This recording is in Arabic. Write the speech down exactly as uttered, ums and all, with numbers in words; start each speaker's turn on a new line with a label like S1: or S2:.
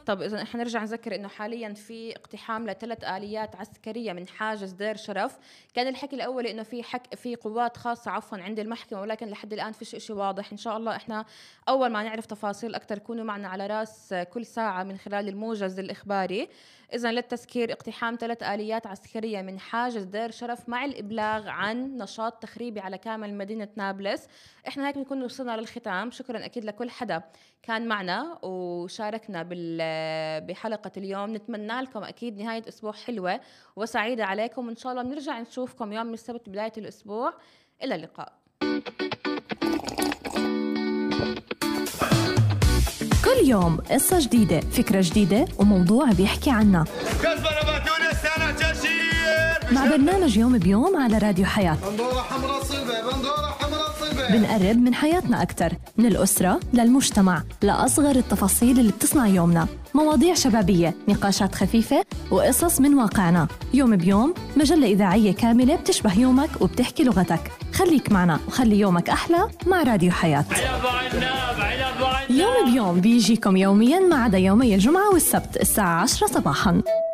S1: طب إذا إحنا نرجع نذكر إنه حالياً في اقتحام لثلاث آليات عسكرية من حاجز دير شرف. كان الحكي الأولي إنه في حك في قوات خاصة عفواً عند المحكمة، ولكن لحد الآن فيش إشي واضح. إن شاء الله إحنا أول ما نعرف تفاصيل أكتر كونوا معنا على راس كل ساعة من خلال الموجز الإخباري. إذن للتذكير، اقتحام ثلاث آليات عسكرية من حاجز دير شرف مع الإبلاغ عن نشاط تخريبي على كامل مدينة نابلس. إحنا هيك بنكون وصلنا للختام. شكراً أكيد لكل حدا كان معنا وشاركنا بحلقة اليوم. نتمنى لكم أكيد نهاية أسبوع حلوة وسعيدة عليكم، وإن شاء الله بنرجع نشوفكم يوم السبت بداية الأسبوع. إلى اللقاء.
S2: كل يوم قصة جديدة، فكرة جديدة، وموضوع بيحكي عنها مع برنامج يوم بيوم على راديو حياة.
S3: بندورة حمراء صلبة، بندورة حمراء صلبة.
S2: بنقرب من حياتنا أكتر، من الأسرة للمجتمع، لأصغر التفاصيل اللي بتصنع يومنا. مواضيع شبابية، نقاشات خفيفة، وقصص من واقعنا. يوم بيوم مجلة إذاعية كاملة بتشبه يومك وبتحكي لغتك. خليك معنا وخلي يومك أحلى مع راديو حياة. يوم بيوم بيجيكم يومياً ما عدا يومي الجمعة والسبت الساعة عشرة صباحاً.